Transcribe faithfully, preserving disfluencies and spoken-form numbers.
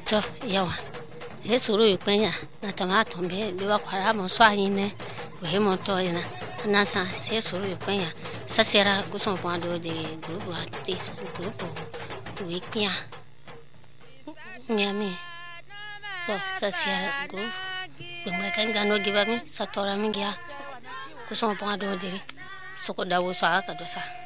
to yawa he suru yupenya na tomato be be wa kwara mo so anyine ko he mo to ina na sa he suru yupenya sa sera go so pa do de group wa te group we kya nyami to sa sera group be mo kan gano giba mi sa tora mi gya ko so pa do de so ko dawo sa ka do sa